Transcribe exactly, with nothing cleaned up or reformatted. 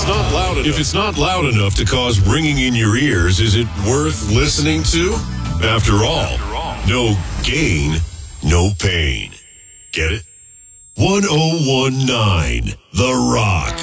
it's not loud enough, if it's not loud enough to cause ringing in your ears, is it worth listening to? After all, After all. no gain, no pain. Get it? one oh one nine The Rock.